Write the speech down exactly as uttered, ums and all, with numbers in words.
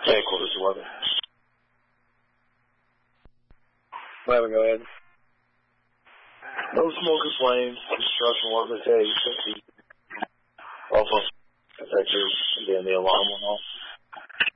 Headquarters eleven. eleven, go ahead. No smoke and flames. Construction workers, hey, also, detective, and then the alarm went off.